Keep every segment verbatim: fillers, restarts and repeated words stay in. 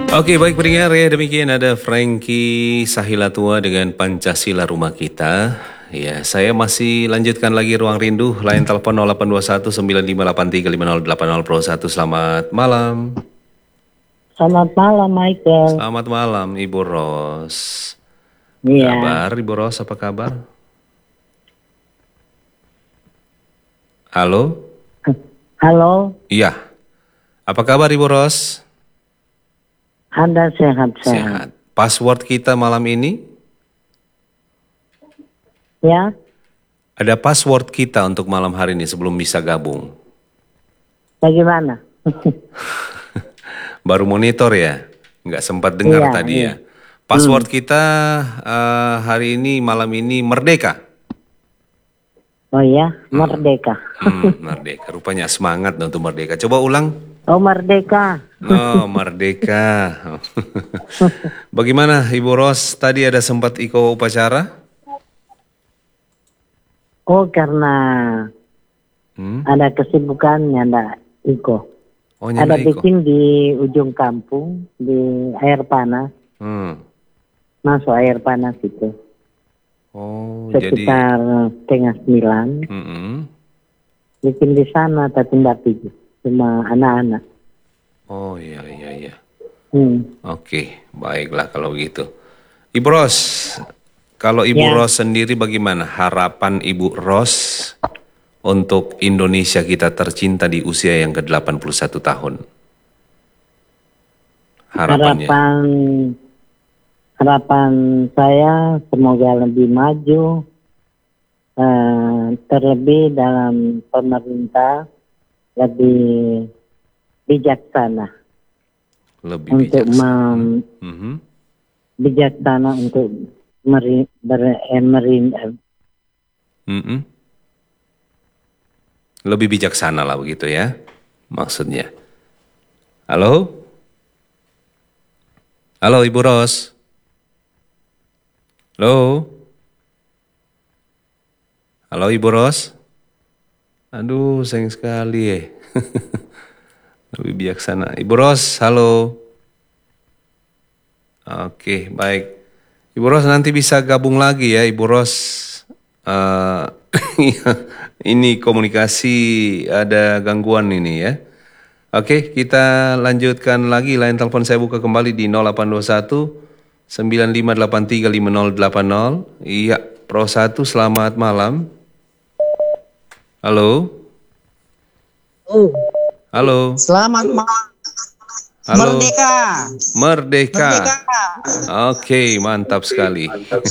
Oke, baik pendengar ya, demikian ada Frankie Sahilatua dengan Pancasila Rumah Kita. Ya, saya masih lanjutkan lagi Ruang Rindu, line telepon nol delapan dua satu sembilan lima delapan tiga lima nol delapan nol Pro satu. Selamat malam. Selamat malam, Michael. Selamat malam, Ibu Ros. Iya. Kabar, Ibu Ros, apa kabar? Halo? Halo, Iya. Apa kabar, Ibu Ros? Anda sehat-sehat? Sehat. Password kita malam ini? Ya, Ada password kita untuk malam hari ini sebelum bisa gabung. bagaimana? Baru monitor ya? Nggak sempat dengar Iya, tadi iya. ya. Password kita eh, hari ini, malam ini Merdeka. Oh ya, Merdeka. Hmm, Merdeka. Rupanya semangat untuk Merdeka. Coba ulang. Oh, Merdeka. Oh, Merdeka. Bagaimana Ibu Ros? Tadi ada sempat ikut upacara? Oh, karena Hmm? ada kesibukannya, ada Iko. Oh, Ada nyana Iko. bikin di ujung kampung, di air panas. Hmm. Masuk air panas itu. Oh, jadi. Sekitar setengah sembilan. Mm-mm. Bikin di sana, tapi tidak pergi. Cuma anak-anak. Oh, iya, iya, iya. Hmm. Oke, baiklah kalau gitu. Ibu Ros, kalau Ibu Ya. Ros sendiri bagaimana harapan Ibu Ros untuk Indonesia kita tercinta di usia yang ke delapan puluh satu tahun? Harapannya. Harapan harapan saya semoga lebih maju, eh, terlebih dalam pemerintah lebih bijaksana Lebih untuk bijaksana. mem- Mhm. bijaksana untuk meri, ber, eh, merin- eh, Mhm. Lebih bijaksana lah begitu ya, maksudnya. Halo? Halo Ibu Ros? Halo? Halo Ibu Ros? Aduh, sayang sekali ya. Lebih bijaksana. Ibu Ros, halo. Oke, baik. Ibu Ros nanti bisa gabung lagi ya, Ibu Ros. Eh, ini komunikasi ada gangguan ini ya. Oke, kita lanjutkan lagi. Line telepon saya buka kembali di nol delapan dua satu sembilan lima delapan tiga lima nol delapan nol. Iya, Pro satu, selamat malam. Halo? Oh, Halo? selamat malam. Halo? Merdeka. Merdeka. Merdeka. Oke, mantap sekali.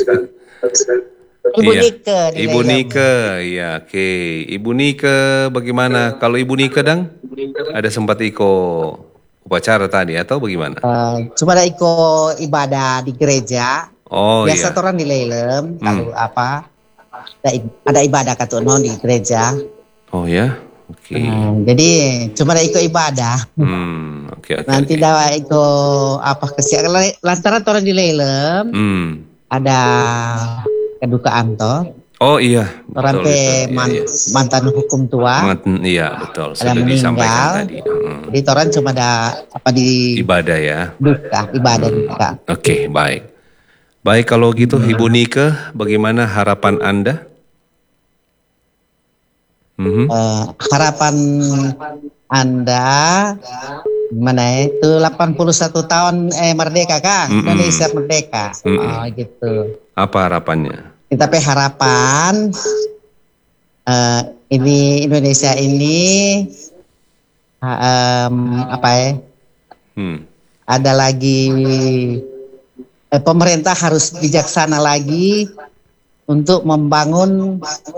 Ibu Iya. Nike. di Ibu Lelem. Nike, ya oke. Ibu Nike bagaimana? Kalau Ibu Nike dang, ada sempat ikut upacara tadi atau bagaimana? Eh, cuma ada iko ibadah di gereja. Oh Biasa iya. orang di Lelem, Hmm. kalau apa ada, i- ada ibadah katuno di gereja. Oh ya, oke. Hmm, jadi cuma ada iko ibadah. Hmm, oke oke. Nanti oke. dawa iko apa kesiakan lantaran orang di Lelem Hmm. ada kedukaan toh. Oh iya, Orang betul pe itu. man- Iya, iya. mantan hukum tua. Mat- iya, betul. Ada Sudah disampaikan meninggal. tadi. Hmm. Jadi orang cuma ada apa di Ibadah ya. duka, ibadah duka. Oke, baik. Baik kalau gitu Ibu Nike, bagaimana harapan Anda? Mhm. Eh, harapan Anda gimana ya? Itu delapan puluh satu tahun eh merdeka Kang, Mm-mm. Indonesia merdeka. Mm-mm. Oh gitu. Apa harapannya? Kita pe harapan eh, ini Indonesia ini ha- em, apa ya? Hmm. Ada lagi eh, pemerintah harus bijaksana lagi untuk membangun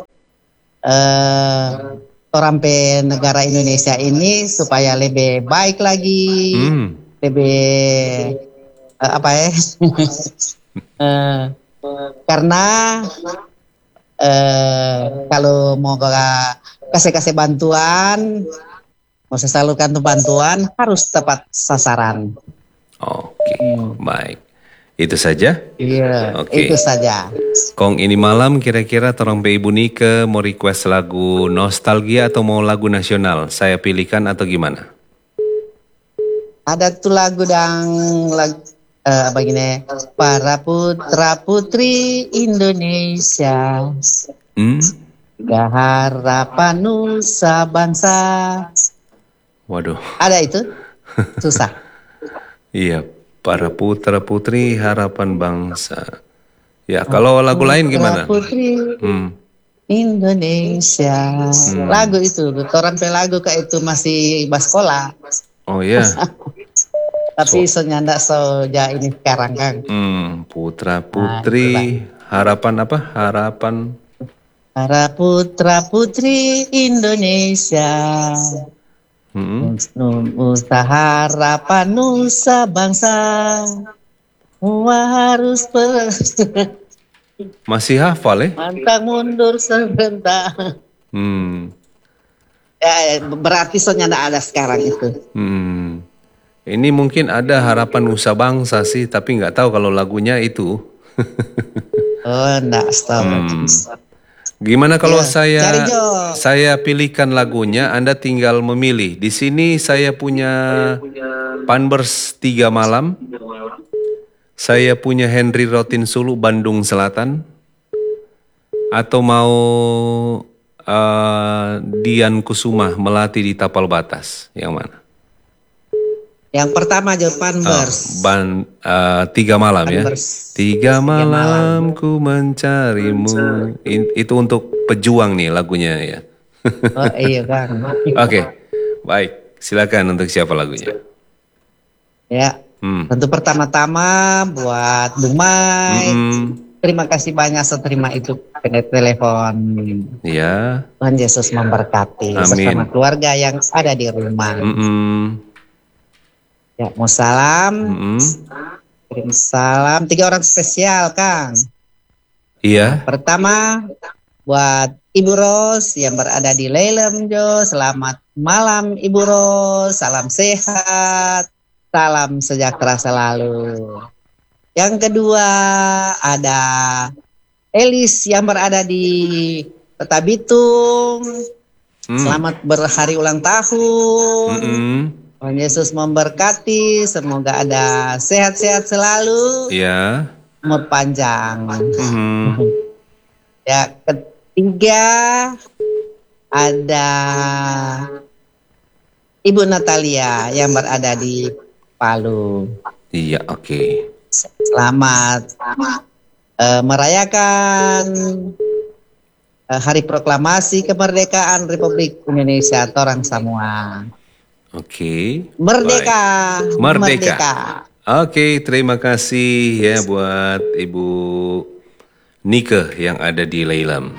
eh orang pe negara Indonesia ini supaya lebih baik lagi, Hmm. lebih eh, apa ya? Eh, karena eh, kalau mau ga- kasih-kasih bantuan, mau saya salurkan tuh bantuan harus tepat sasaran. Oke, baik. Itu saja. Iya, Oke. itu saja. Kong ini malam kira-kira torang pe Ibu Nike mau request lagu nostalgia atau mau lagu nasional? Saya pilihkan atau gimana? Ada tuh lagu dan lagu eh, apa gini? Para putra putri Indonesia, Hmm? harapan nusa bangsa. Waduh. Ada itu? Susah. Iya, para putra putri harapan bangsa. Ya, kalau lagu lain gimana? Putra putri Hmm. Indonesia. Lagu itu, orang pe lagu kayak itu masih bas sekolah. Oh ya. Tapi so nyanda so ja ini sekarang kan. Hmm, putra Nah, putri harapan apa? Harapan para putra putri Indonesia. Hmm. Nusa harapan nusa bangsa. Semua harus ber Masih hafal ya? pantang mundur sebentar. Hmm. Ya, berarti so nyanda ada sekarang itu. Hmm. Ini mungkin ada harapan nusa bangsa sih, tapi nggak tahu kalau lagunya itu. Oh, enggak, stop. Hmm. Gimana kalau Ya, saya cari Jo. saya pilihkan lagunya, Anda tinggal memilih. Di sini saya punya Panbers Tiga Malam, saya punya Henry Rotin Sulu Bandung Selatan, atau mau uh, Dian Kusuma Melati di Tapal Batas, yang mana? Yang pertama Jo Oh, Panbers. ban, uh, tiga malam ya. Panbers. Tiga Tiga malam ku mencarimu. In- itu untuk pejuang nih lagunya ya. Oh iya kan. Oke, baik. Silakan untuk siapa lagunya? Ya, Hmm. tentu pertama-tama buat Bung Mai. Mm-mm. Terima kasih banyak sudah terima itu telepon. Ya, Tuhan Yesus memberkati Amin. bersama keluarga yang ada di rumah. Mm-mm. Ya, mau salam. Mm-mm. Kirim salam tiga orang spesial, Kang. Iya. Pertama buat Ibu Ros yang berada di Lelem, Jo. Selamat malam Ibu Ros. Salam sehat. Salam sejahtera selalu. Yang kedua ada Elis yang berada di Kota Bitung. Mm. Selamat berhari ulang tahun. Mm-mm. Tuhan Yesus memberkati. Semoga ada sehat-sehat selalu. Iya. Umur panjang. Mm. Ya, ketiga ada Ibu Natalia yang berada di Palu. Iya, oke. Selamat uh, merayakan uh, Hari Proklamasi Kemerdekaan Republik Indonesia Torang semua. Oke. Merdeka. Baik. Merdeka. Oke, terima kasih ya buat Ibu Nike yang ada di Leilam.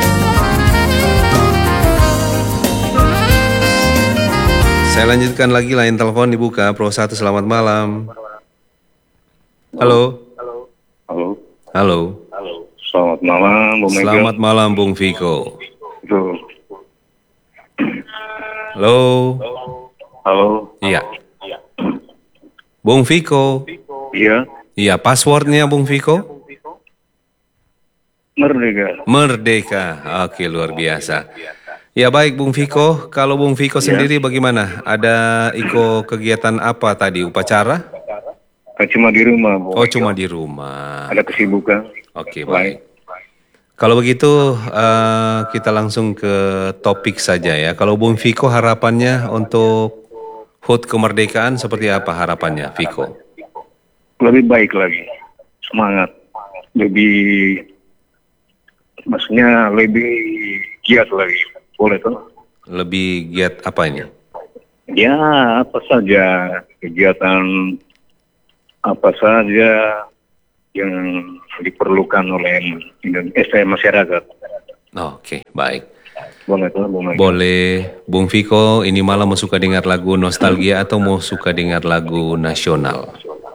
Saya lanjutkan lagi, lain telepon dibuka. Pro satu, selamat malam. Halo. Halo. Halo. Selamat malam, Bung Mega. Selamat malam, Bung Viko. Tuh. Halo. Halo. Iya. Bung Viko. Iya. Iya, passwordnya Bung Viko? Merdeka. Merdeka. Oke, luar biasa. Ya baik Bung Viko, kalau Bung Viko Ya. sendiri bagaimana? Ada iko kegiatan apa tadi? Upacara? Kan cuma di rumah, Bung Oh, Mega. cuma di rumah. Ada kesibukan. Oke, baik. Kalau begitu eh, kita langsung ke topik saja ya. Kalau Bung Viko harapannya untuk H U T kemerdekaan seperti apa harapannya, Viko? Lebih baik lagi. Semangat. Lebih, maksudnya lebih giat lagi. Boleh tuh? Lebih giat apa ini? Ya, apa saja kegiatan apa saja yang diperlukan oleh Indonesia masyarakat. Oke, baik. Boleh tuh, Bung Mega. Boleh, Bung Viko, ini malam mau suka dengar lagu nostalgia atau mau suka dengar lagu nasional?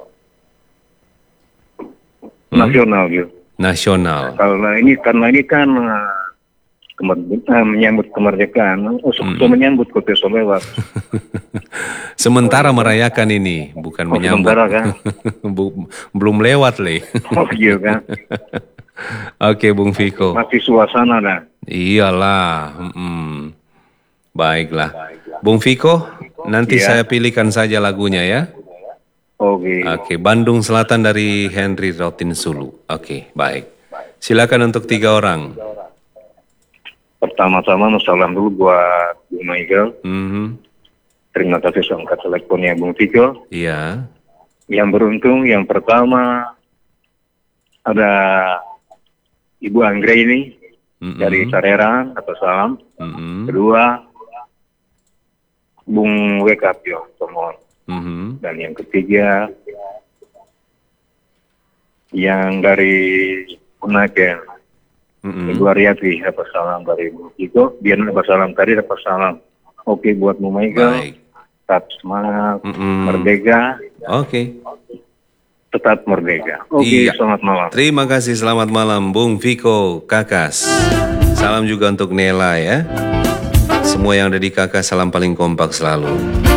Nasional gitu. Nasional. Karena ini karena ini kan uh, kemerdekaan, menyambut kemerdekaan, oh, Hmm. menyambut Kota Solewat. Sementara merayakan ini, bukan Oh, menyambut. sementara kan? Bu- Belum lewat, Le. Oh iya kan, Oke, Bung Viko. masih suasana dah. Iyalah. mm-mm. Baiklah. Bung Viko, nanti Iya. saya pilihkan saja lagunya ya. Oke. Oke, Bandung Selatan dari Henry Rotin Sulu. Oke, baik. Silakan untuk tiga orang. Pertama-tama salam dulu buat Bung Michael. Mhm. Terima kasih sudah angkat teleponnya Bung Viko. Iya. Yang beruntung yang pertama ada Ibu Anggra ini Mhm. dari Sareran atau salam. Mhm. Kedua Bung Wekapio Tomon. Mhm. Dan yang ketiga yang dari Unaken Mhm. Ibu Ariati dapat salam dari Bung Viko. Biar dapat salam tadi dapat salam. Oke buat Bung Michael. Baik. Tetap semangat, Mhm. merdeka, Oke. tetap merdeka. Oke, Iya. selamat malam. Terima kasih, selamat malam Bung Viko Kakas. Salam juga untuk Nela ya. Semua yang ada di Kakas, salam paling kompak selalu.